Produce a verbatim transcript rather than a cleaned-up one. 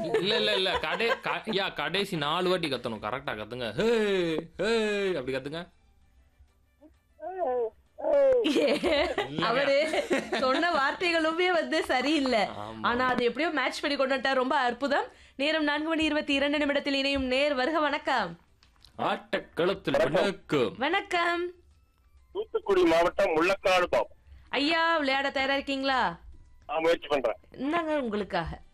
இல்ல இல்ல இல்ல கடை க- ஐயா கடைசி நாலு வாட்டி கத்தணும் கரெக்டா கத்துங்க ஹே ஹே அப்படி கத்துங்க அவரு சொன்ன வார்த்தைகளுமே வந்து சரியில்லை. ஆமா. ஆனா அது எப்படியோ மேட்ச் பண்ணி கொண்டு வந்துட்டார். ரொம்ப அற்புதம். நேரம் நான்கு மணி இருபத்தி இரண்டு நிமிடத்தில் இணையும் நேர் வருக. வணக்கம். ஆட்டக்களத்தில் வணக்கம். வணக்கம் தூத்துக்குடி மாவட்டம் முள்ளக்காடு பாபு. ஐயா, விளையாட தயாரா இருக்கீங்களா? நான் முயற்சி பண்றேன். என்னங்க உங்களுக்காக